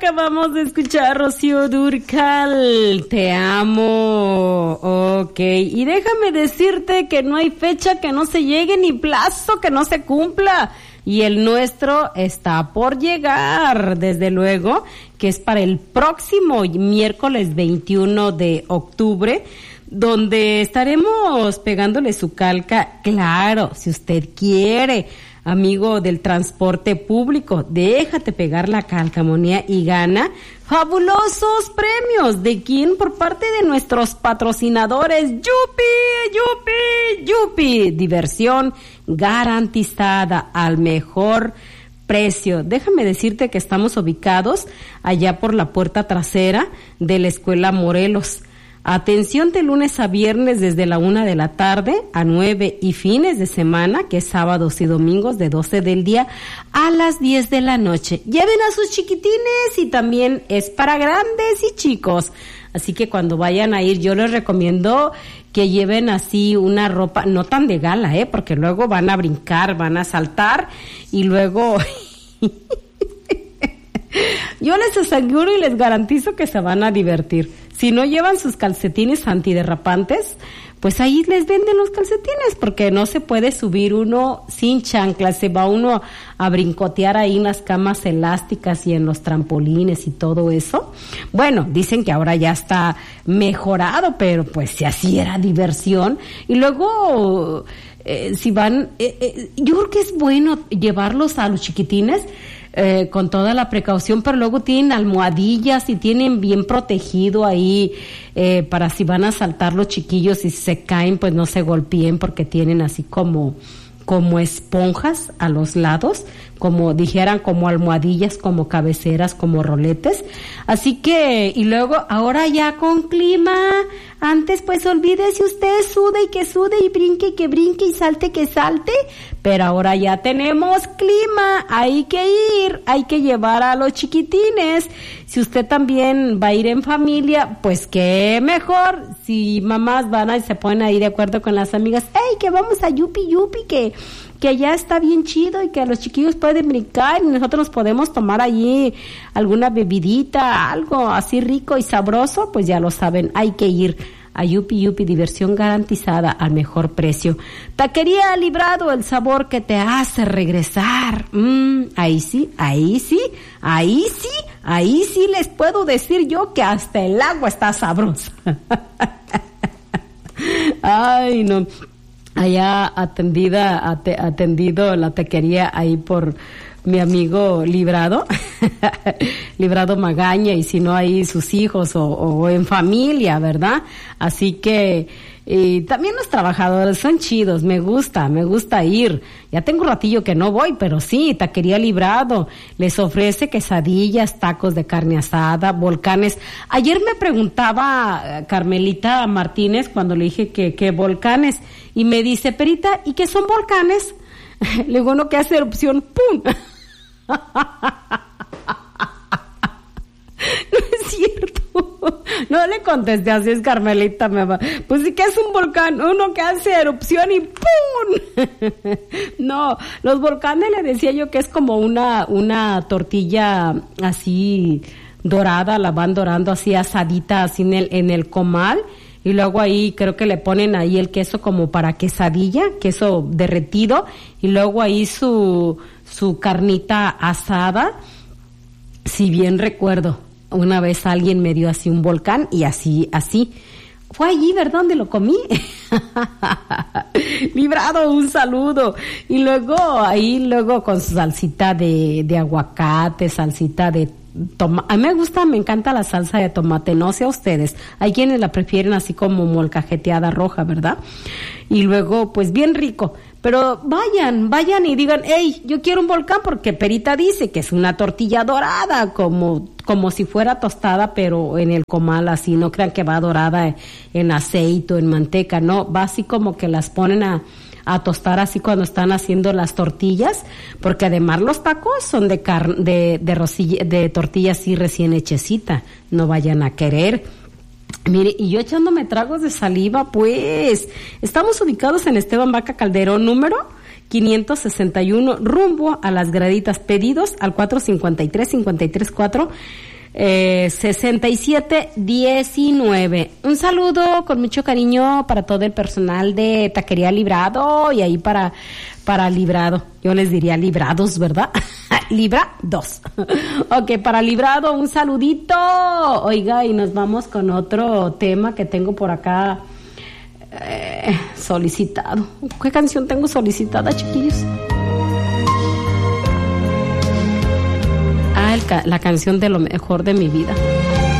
acabamos de escuchar Rocío Dúrcal, Te amo. Ok, y déjame decirte que no hay fecha que no se llegue ni plazo que no se cumpla. Y el nuestro está por llegar, desde luego, que es para el próximo miércoles 21 de octubre, donde estaremos pegándole su calca, claro, si usted quiere. Amigo del transporte público, déjate pegar la calcamonía y gana fabulosos premios. ¿De quién? Por parte de nuestros patrocinadores. ¡Yupi! Diversión garantizada al mejor precio. Déjame decirte que estamos ubicados allá por la puerta trasera de la Escuela Morelos. Atención de lunes a viernes desde la 1 de la tarde a 9 y fines de semana, que es sábados y domingos de 12 del día a las 10 de la noche. Lleven a sus chiquitines y también es para grandes y chicos. Así que cuando vayan a ir yo les recomiendo que lleven así una ropa, no tan de gala, porque luego van a brincar, van a saltar y luego... Yo les aseguro y les garantizo que se van a divertir. Si no llevan sus calcetines antiderrapantes, pues ahí les venden los calcetines, porque no se puede subir uno sin chanclas, se va uno a brincotear ahí en las camas elásticas y en los trampolines y todo eso. Bueno, dicen que ahora ya está mejorado, pero pues si así era diversión. Y luego, si van, yo creo que es bueno llevarlos a los chiquitines, con toda la precaución, pero luego tienen almohadillas y tienen bien protegido ahí, para si van a saltar los chiquillos y si se caen, pues no se golpeen, porque tienen así como esponjas a los lados, como dijeran, como almohadillas, como cabeceras, como roletes. Así que, y luego, ahora ya con clima, antes pues olvídese usted, sude y brinque y que brinque y salte que salte, pero ahora ya tenemos clima, hay que ir, hay que llevar a los chiquitines. Si usted también va a ir en familia, pues qué mejor, si mamás van y se ponen ahí de acuerdo con las amigas, ¡ey, que vamos a Yupi, que allá está bien chido y que los chiquillos pueden brincar y nosotros nos podemos tomar allí alguna bebidita, algo así rico y sabroso? Pues ya lo saben, hay que ir a Yupi, diversión garantizada al mejor precio. Taquería Librado, el sabor que te hace regresar. Ahí sí les puedo decir yo que hasta el agua está sabrosa. Ay, no. Allá atendido la taquería ahí por mi amigo Librado, Librado Magaña, y si no ahí sus hijos o en familia, ¿verdad? Así que, y también los trabajadores son chidos, me gusta ir. Ya tengo un ratillo que no voy, pero sí, taquería Librado les ofrece quesadillas, tacos de carne asada, volcanes. Ayer me preguntaba Carmelita Martínez cuando le dije que volcanes, y me dice, Perita, ¿y qué son volcanes? Le digo, no, que hace erupción, ¡pum! No es cierto. No le contesté así, es Carmelita. Pues sí, que es un volcán, uno que hace erupción y ¡pum! No, los volcanes le decía yo que es como una tortilla así dorada, la van dorando así asadita, así en el comal. Y luego ahí creo que le ponen ahí el queso como para quesadilla, queso derretido, y luego ahí su carnita asada. Si bien recuerdo, una vez alguien me dio así un volcán y así. Fue allí, ¿verdad? Donde lo comí. Librado, un saludo. Y luego con su salsita de aguacate, salsita de a mí me encanta la salsa de tomate, no sé a ustedes, hay quienes la prefieren así como molcajeteada roja, ¿verdad? Y luego pues bien rico, pero vayan y digan, hey, yo quiero un volcán, porque Perita dice que es una tortilla dorada, como si fuera tostada, pero en el comal así, no crean que va dorada en aceite o en manteca, no, va así como que las ponen a tostar así cuando están haciendo las tortillas, porque además los tacos son de tortilla así recién hechecita, no vayan a querer. Mire, y yo echándome tragos de saliva, pues, estamos ubicados en Esteban Vaca Calderón número 561 rumbo a Las Graditas. Pedidos al 453-534 6719. Un saludo con mucho cariño para todo el personal de Taquería Librado y ahí para Librado. Yo les diría Librados, ¿verdad? Librados. Ok, para Librado un saludito. Oiga, y nos vamos con otro tema que tengo por acá solicitado. ¿Qué canción tengo solicitada, chiquillos? La canción de Lo Mejor de Mi Vida.